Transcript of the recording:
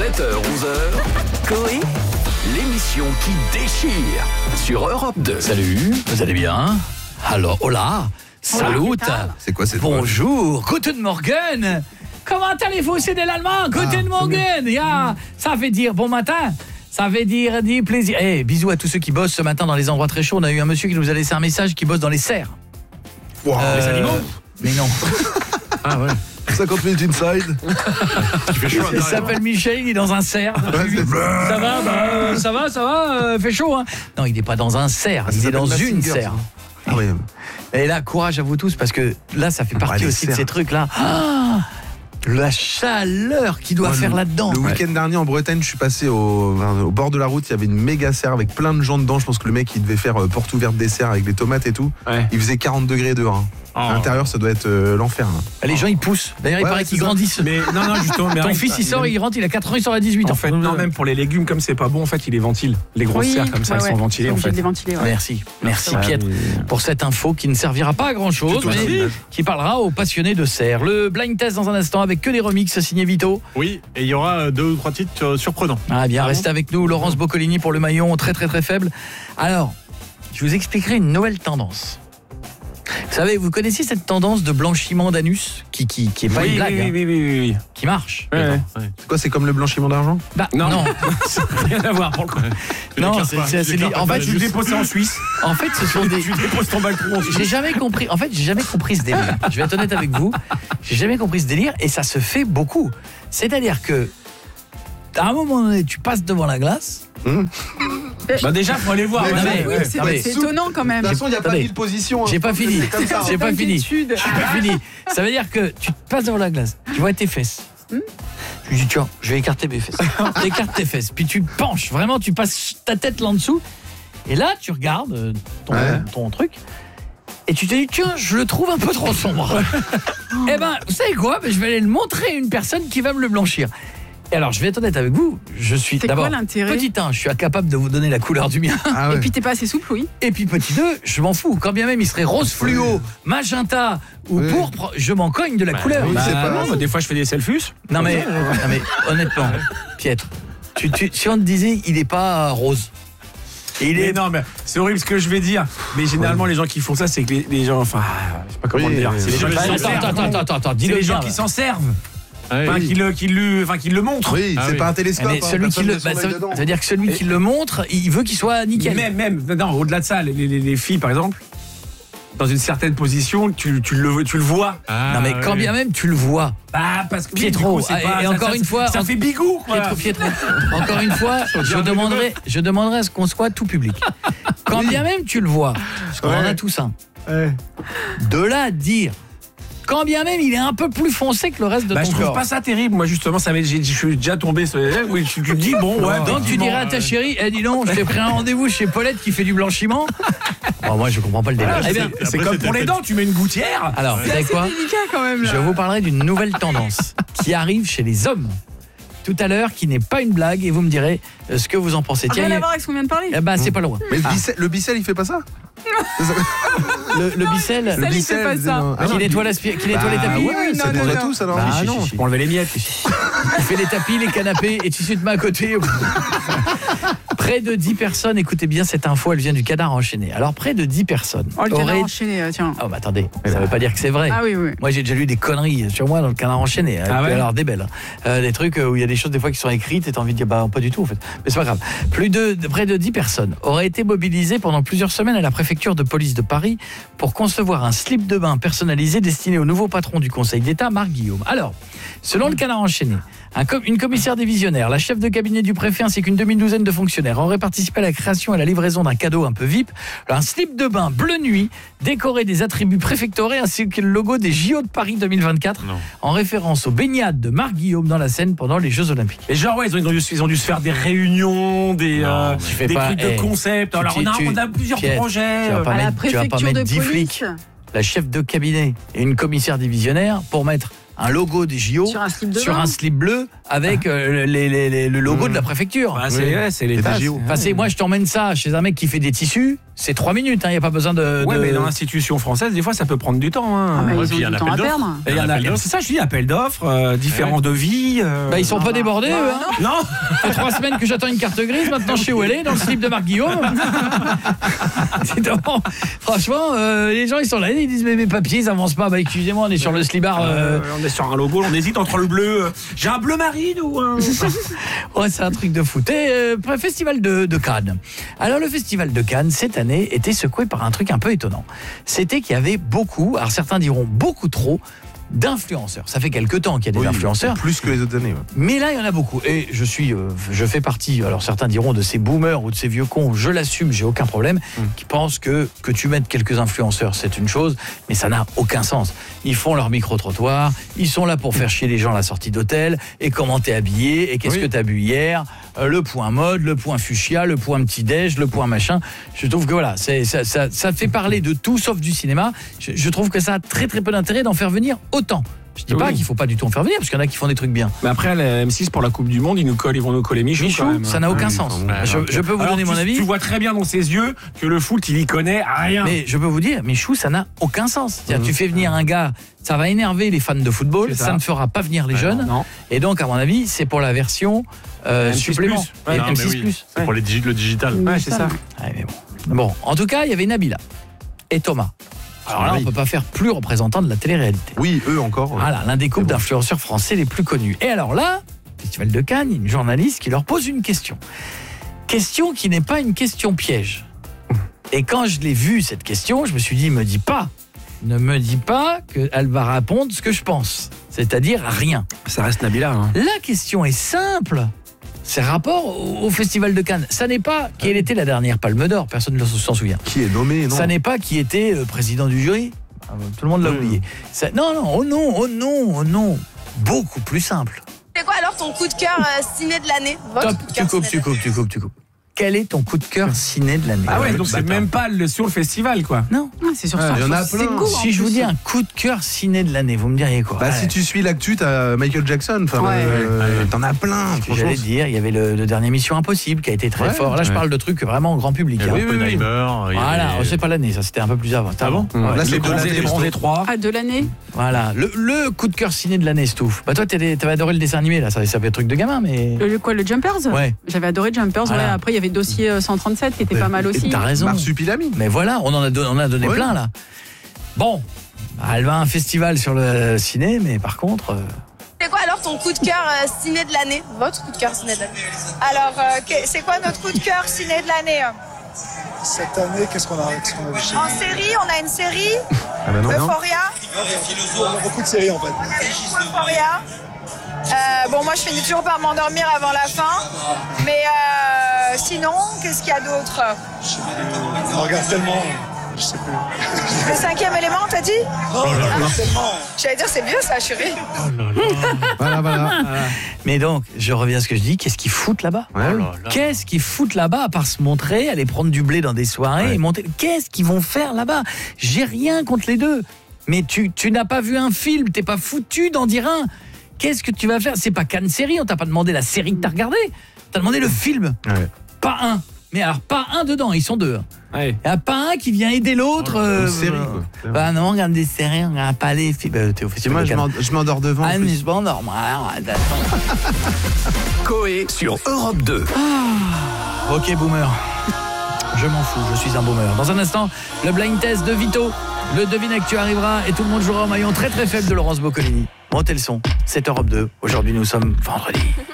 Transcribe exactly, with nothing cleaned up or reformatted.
sept heures onze heures, Coé, l'émission qui déchire sur Europe deux. Salut, vous allez bien? Alors, hola, salut. C'est quoi cette Bonjour, guten Morgen. Comment allez-vous? C'est de l'allemand. Guten Ah, Morgen. Ja, ça veut dire bon matin. Ça veut dire du plaisir. Eh, hey, bisous à tous ceux qui bossent ce matin dans les endroits très chauds. On a eu un monsieur qui nous a laissé un message qui bosse dans les serres. Wow. Euh, Les animaux? Mais non. Ah ouais. cinquante minutes inside. Il s'appelle Michel, il est dans un cerf. Ça va, bah, ça va, ça va, euh, fait chaud. Hein. Non, il n'est pas dans un cerf, Ah, il est dans une Massinger, serre. Ah oui. Et là, courage à vous tous, parce que là, ça fait partie Ah, aussi serres. de ces trucs-là. Ah, la chaleur qu'il doit Ouais, faire le, là-dedans. Le week-end dernier en Bretagne, je suis passé au, au bord de la route. Il y avait une méga serre avec plein de gens dedans. Je pense que le mec, il devait faire euh, porte ouverte des serres avec des tomates et tout. Ouais. Il faisait quarante degrés dehors. Hein. Oh. À l'intérieur, ça doit être euh, l'enfer. Hein. Les gens, ils poussent. D'ailleurs, il Ouais, paraît c'est qu'ils ça. grandissent. Mais non, non, justement. Mais Ton arrête, fils, il ça, sort, il rentre, il a quatre ans, il sort à dix-huit ans. En fait, non, même pour les légumes, comme c'est pas bon, en fait, il les ventile. Les grosses Oui, serres comme ça, ouais, elles sont ouais. ventilées, Ils en sont obligés fait. de les ventiler, ouais. Merci, merci Ah, Pietre oui. pour cette info qui ne servira pas à grand chose, Plutôt mais simple. qui parlera aux passionnés de serre. Le blind test dans un instant avec que des remixes signé Vito. Oui, et il y aura euh, deux ou trois titres euh, surprenants. Ah bien, restez avec nous, Laurence Boccolini pour le maillon très très très faible. Alors, je vous expliquerai une nouvelle tendance. Vous savez, vous connaissez cette tendance de blanchiment d'anus qui qui qui est pas Oui, une blague, oui, hein, oui, oui, oui, oui. qui marche. Ouais, ouais. C'est quoi? C'est comme le blanchiment d'argent? Bah, Non. non, Rien à voir pour le coup. non, déclares c'est pas, c'est tu assez déclares li- pas en de fait, mal. Tu déposes ça en Suisse. en fait, ce sont des Tu déposes ton balcon en Suisse. J'ai jamais compris. En fait, j'ai jamais compris ce délire. Je vais être honnête avec vous. J'ai jamais compris ce délire et ça se fait beaucoup. C'est-à-dire que à un moment donné, tu passes devant la glace. Bah déjà, faut aller voir. Mais ouais. non, mais- Oui, ouais, c'est non, mais- c'est étonnant quand même. De toute façon, il n'y a pas Attendez. mille positions. hein. J'ai pas fini. C'est comme ça. J'ai pas fini. Inquiétude. J'ai pas fini. Ça veut dire que tu te passes devant la glace. Tu vois tes fesses. Tu dis tiens, je vais écarter mes fesses. Tu écartes tes fesses, puis tu penches. Vraiment, tu passes ta tête là en dessous. Et là, tu regardes euh, ton, Ouais. ton truc. Et tu te dis, tiens, je le trouve un peu trop sombre. Eh ben, vous savez quoi? Je vais aller le montrer à une personne qui va me le blanchir. Et alors, je vais être honnête avec vous. Je suis C'est d'abord, quoi l'intérêt? petit un, je suis incapable de vous donner la couleur du mien. Ah ouais. Et puis t'es pas assez souple, oui. Et puis petit deux, je m'en fous. Quand bien même il serait rose fluo, magenta ou Oui. pourpre, je m'en cogne de la couleur. oui, Bah, c'est pas- non, bah, des fois, je fais des selfies. Non mais, non mais honnêtement, Pietre, tu, tu, si on te disait il est pas rose, et il Mais est non, mais c'est horrible ce que je vais dire. Mais généralement, les gens qui font ça, c'est que les, les gens, enfin, je sais pas comment Oui, dire. oui, C'est les gens oui. qui s'en attends, servent. attends, attends, attends, attends, C'est dis-le les gens bien, qui là. s'en servent. Ouais, Enfin, oui. qui le, qui le, enfin, qui le montrent. Oui, Ah c'est oui. pas un télescope. Mais hein, celui qui personne le, met son bah, œil ça, dedans. ça veut dire que celui qui le montre, il veut qu'il soit nickel. Même, même, non, au-delà de ça, les, les, les filles, par exemple, dans une certaine position, tu, tu, le, tu le vois. Ah, Non mais quand oui. bien même tu le vois. Bah, parce que Pietro, du coup, c'est ah, pas- et ça- encore ça- une fois, ça en- fait bigou, quoi. Pietro, Pietro, encore une fois, je demanderai, je demanderai à ce qu'on soit tout public. Quand bien même tu le vois, parce qu'on en a Ouais. tous un. Ouais. De là à dire, quand bien même il est un peu plus foncé que le reste de Bah, ton je trouve corps. pas ça terrible. Moi, justement, ça m'est- j'ai- je suis déjà tombé sur les lèvres. Oui, tu, tu te dis, bon, ouais. Donc tu effectivement, dirais à ta euh, chérie, eh dis donc, je t'ai pris un rendez-vous chez Paulette qui fait du blanchiment. Bon, moi je comprends pas le délire. voilà, Eh bien, c'est- c'est après, comme c'est pour les peut-être- dents, tu mets une gouttière. alors, vous C'est savez assez quoi? délicat quand même là. Je vous parlerai d'une nouvelle tendance qui arrive chez les hommes tout à l'heure, qui n'est pas une blague, et vous me direz euh, ce que vous en pensez. Tiens, Rien il y à a- voir avec ce qu'on vient de parler. eh ben, c'est pas loin. Mais le Ah, bicelle, le bicelle, il fait pas ça? le, le bicelle, Ça, il fait pas ça. Ah qui non, nettoie, l'aspire- qui nettoie les bah tapis. ouais, Oui, ça non, nettoie non, tous alors. Bah, Ah si, non, si, si. pour enlever les miettes. Il fait les tapis, les canapés, et tu te mets à côté. Près de dix personnes, écoutez bien cette info, elle vient du Canard enchaîné. Alors, près de dix personnes Oh, le canard auraient... enchaîné, euh, tiens. Oh, bah attendez, ça veut pas dire que c'est vrai. Ah oui, oui. Moi, j'ai déjà lu des conneries sur moi dans le Canard enchaîné. Ah euh, ouais alors, des belles. Euh, des trucs où il y a des choses des fois qui sont écrites et t'as envie de dire, bah, pas du tout, en fait. Mais c'est pas grave. Plus de, de- près de dix personnes auraient été mobilisées pendant plusieurs semaines à la préfecture de police de Paris pour concevoir un slip de bain personnalisé destiné au nouveau patron du Conseil d'État, Marc Guillaume. Alors, selon le Canard enchaîné, un com- une commissaire divisionnaire, la chef de cabinet du préfet ainsi qu'une demi-douzaine de fonctionnaires auraient participé à la création et à la livraison d'un cadeau un peu V I P, un slip de bain bleu nuit décoré des attributs préfectorés ainsi que le logo des J O de Paris deux mille vingt-quatre Non. en référence aux baignades de Marc Guillaume dans la Seine pendant les Jeux Olympiques. Et genre, ouais, ils ont, ils ont dû, ils ont dû se faire des réunions, des, Non, euh, mais tu fais des pas- trucs eh, de concept. Alors, tu- on a, tu- on a plusieurs Pierre, projets. tu vas euh, pas À la mettre- tu vas pas préfecture mettre de dix police. flics, la chef de cabinet et une commissaire divisionnaire pour mettre un logo des J O Sur un slip de sur bain. un slip bleu avec euh, les, les- les- le logo de la préfecture. Bah, c'est ouais, c'est les C'est des tasses. J O. Enfin, c'est- moi, je t'emmène ça chez un mec qui fait des tissus, c'est trois minutes, il n'y a pas besoin de... Ouais, de- mais dans l'institution française, des fois, ça peut prendre du temps. Hein. Ah, mais Ouais, ils puis ont il y a du un temps à appel d'offres. perdre. Et il y en a- appel d'offres. c'est ça, je dis, appel d'offres, euh, différents devis. euh, Bah, ils sont Ah, pas bah, débordés, bah, eux, hein. Non, Ça fait trois semaines que j'attends une carte grise, maintenant je sais où elle est, dans le slip de Marc Guillaume. C'est vraiment- Franchement, euh, les gens ils sont là, ils disent mais mes papiers ils avancent pas. Bah excusez-moi, on est sur le slibard. euh, Euh, on est sur un logo, on hésite entre le bleu. euh, J'ai un bleu marine ou un. Ouais, c'est un truc de foot. Et euh, festival de, de Cannes. Alors le festival de Cannes cette année était secoué par un truc un peu étonnant. C'était qu'il y avait beaucoup, alors certains diront beaucoup trop, d'influenceurs. Ça fait quelque temps qu'il y a des Oui, influenceurs. Plus que les autres années. ouais. Mais là, il y en a beaucoup. Et je suis, euh, je fais partie, alors certains diront de ces boomers ou de ces vieux cons, je l'assume, j'ai aucun problème, Mm. qui pensent que, que tu mettes quelques influenceurs, c'est une chose, mais ça n'a aucun sens. Ils font leur micro-trottoir, ils sont là pour faire chier les gens à la sortie d'hôtel, et comment t'es habillé, et qu'est-ce Oui. que t'as bu hier, euh, le point mode, le point fuchsia, le point petit-déj, le point machin. Je trouve que voilà, c'est, ça, ça, ça fait parler de tout sauf du cinéma. Je, je trouve que ça a très très peu d'intérêt d'en faire venir autant. Je dis pas Oui. qu'il faut pas du tout en faire venir, parce qu'il y en a qui font des trucs bien. Mais après, la M six pour la Coupe du Monde, ils nous collent, ils vont nous coller Michou. Michou, quand même. ça n'a aucun oui, sens. enfin bon. je, je peux vous Alors, donner mon tu, avis, Tu vois très bien dans ses yeux que le foot, il y connaît rien. mais je peux vous dire, Michou, ça n'a aucun sens. C'est-à-dire, Mhm. tu fais venir un gars, ça va énerver les fans de football, C'est ça. ça. ne fera pas venir les Ouais, jeunes, non. et donc, à mon avis, c'est pour la version euh, M six supplément. plus. Et Non, M mais six oui, plus. c'est pour les digi- le digital. Ouais, c'est ça. Ouais, mais bon. Bon, en tout cas, il y avait Nabila et Thomas. Alors là, on Oui. peut pas faire plus représentant de la télé-réalité. Oui, eux encore. Voilà, l'un des couples C'est bon. d'influenceurs français les plus connus. Et alors là, Festival de Cannes, il y a une journaliste qui leur pose une question. Question qui n'est pas une question piège. Et quand je l'ai vue, cette question, je me suis dit, me dis pas, ne me dis pas qu'elle va répondre ce que je pense. C'est-à-dire rien. Ça reste Nabila. Hein. La question est simple. C'est rapport au, au Festival de Cannes. Ça n'est pas quelle était la dernière Palme d'Or, personne ne s'en souvient. Qui est nommé, non Ça n'est pas qui était euh, président du jury. Ah, tout le monde l'a Oui. oublié. Ça- non, non, oh non, oh non, oh non. Beaucoup plus simple. C'est quoi alors ton coup de cœur euh, ciné de l'année? Votre Top, coup de tu cœur coupes, ciné tu coupes, tu coupes, tu coupes. Quel est ton coup de cœur ciné de l'année? Ah ouais, le donc c'est bâtard. même pas le, sur le festival, quoi. Non. Ah, c'est sur Ouais, ça. il y en a C'est plein. goût, en Si je vous plus. dis un coup de cœur ciné de l'année, vous me diriez quoi? Bah, Ouais. si tu suis l'actu, t'as Michael Jackson. Enfin, Ouais. euh, t'en as plein. Ce que franchement. j'allais dire, il y avait le, le dernier Mission Impossible qui a été très Ouais, fort. Là, je ouais. parle de trucs vraiment grand public. Il y hein. avait oui, oui. Oppenheimer, il y Voilà, avait- oh, c'est pas l'année, ça c'était un peu plus avant. Ah bon Ouais. Là, Les c'est de bronzés, l'année, les bronzés trois. Ah, de l'année. Voilà, le, le coup de cœur ciné de l'année, Stouff. Bah toi, t'avais t'avais adoré le dessin animé, là, ça, ça fait un truc de gamin, mais... Le, le quoi, le Jumpers Ouais. J'avais adoré Jumpers. Voilà. Ouais. Après, il y avait Dossier euh, cent trente-sept qui était pas mal aussi. T'as raison. Marsupilami. Mais voilà, on en a, don- on a donné Ouais. plein, là. Bon, bah, elle va à un festival sur le ciné, mais par contre... euh, C'est quoi alors ton coup de cœur euh, ciné de l'année? Votre coup de cœur ciné de l'année? Alors, euh, que- c'est quoi notre coup de cœur ciné de l'année? Cette année, qu'est-ce qu'on a, qu'est-ce qu'on a vu chez En série, on a une série, Ah bah non. Euphoria. nous? On a beaucoup de séries en fait. Euphoria. Euh, bon, moi je finis toujours par m'endormir avant la fin. Mais euh, sinon, qu'est-ce qu'il y a d'autre? On regarde tellement, je sais plus. Le cinquième élément, t'as dit? Non, on regarde tellement. J'allais dire, c'est vieux ça, chérie. Voilà, voilà. Mais donc, je reviens à ce que je dis, qu'est-ce qu'ils foutent là-bas? Ouais. Oh là là. Qu'est-ce qu'ils foutent là-bas à part se montrer, aller prendre du blé dans des soirées Ouais. et monter? Qu'est-ce qu'ils vont faire là-bas? J'ai rien contre les deux. Mais tu, tu n'as pas vu un film, t'es pas foutu d'en dire un. Qu'est-ce que tu vas faire? C'est pas Cannes série, on t'a pas demandé la série que t'as regardée. T'as demandé le film. Ouais. Pas un. Mais alors, pas un dedans, ils sont deux. Ouais. Il n'y a pas un qui vient aider l'autre. euh, Une série, euh, quoi. Bah non, on regarde des séries, on regarde pas les films. Bah, t'es au Et festival moi, de je Cannes. m'en- je m'endors devant. en Ah, plus. mais je m'endors, moi. Alors, attends. Coé sur Europe deux. Ok, boomer. Je m'en fous, je suis un boomer. Dans un instant, le blind test de Vito. Le Devine Actu arrivera et tout le monde jouera au maillon très très faible de Laurence Boccolini. Montez le son, c'est Europe deux. Aujourd'hui, nous sommes vendredi.